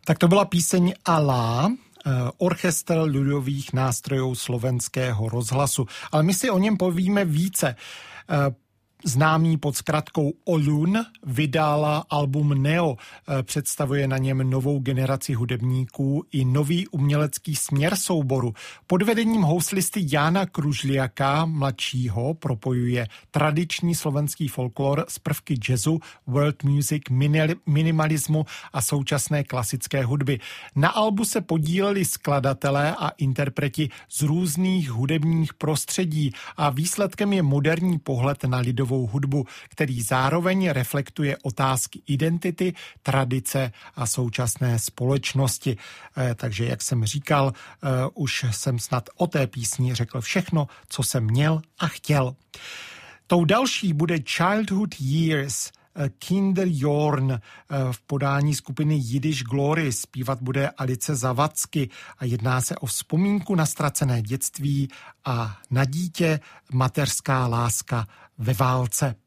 Tak to byla píseň Alá, orchestr ľudových nástrojů Slovenského rozhlasu. Ale my si o něm povíme více. Známý pod zkratkou Olun vydal album Neo. Představuje na něm novou generaci hudebníků i nový umělecký směr souboru. Pod vedením houslisty Jána Kružliaka mladšího propojuje tradiční slovenský folklor s prvky jazzu, world music, minimalismu a současné klasické hudby. Na albu se podíleli skladatelé a interpreti z různých hudebních prostředí a výsledkem je moderní pohled na lidovou hudbu, který zároveň reflektuje otázky identity, tradice a současné společnosti. Takže, jak jsem říkal, už jsem snad o té písni řekl všechno, co jsem měl a chtěl. Tou další bude Childhood Years, Kinderjorn v podání skupiny Yiddish Glory. Zpívat bude Alice Zavadsky a jedná se o vzpomínku na ztracené dětství a na dítě, mateřská láska ve válce.